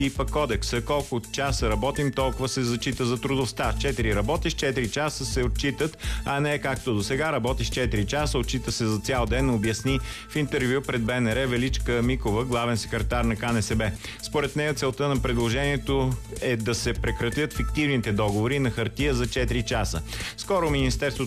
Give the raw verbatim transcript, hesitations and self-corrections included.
и пък кодекса. Колко часа работим, толкова се зачита за трудов стаж. четири работиш, четири часа се отчитат, а не както до сега. Работиш четири часа, отчита се за цял ден, обясни в интервю пред БНР Величка Микова, главен секретар на КНСБ. Според нея целта на предложението е да се прекратят фиктивните договори на хартия за четири часа. Скоро Министерството